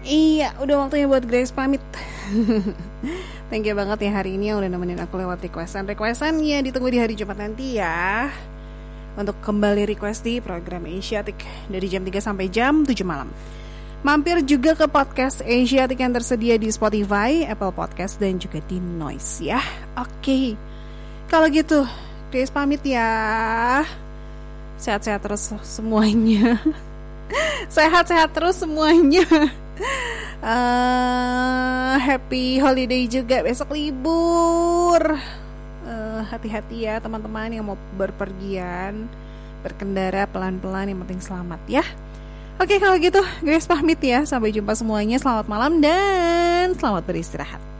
Iya, udah waktunya buat Grace pamit. Thank you banget ya hari ini yang udah nemenin aku lewat requestan ya, ditunggu di hari Jumat nanti ya, untuk kembali request di program Asiatic dari jam 3 sampai jam 7 malam. Mampir juga ke podcast Asiatic yang tersedia di Spotify, Apple Podcast, dan juga di Noise ya. Oke, kalau gitu Grace pamit ya. Sehat-sehat terus semuanya. Sehat-sehat terus semuanya. Happy holiday juga, besok libur. Hati-hati ya teman-teman yang mau berpergian, berkendara pelan-pelan, yang penting selamat ya. Oke, kalau gitu Grace pamit ya. Sampai jumpa semuanya. Selamat malam dan selamat beristirahat.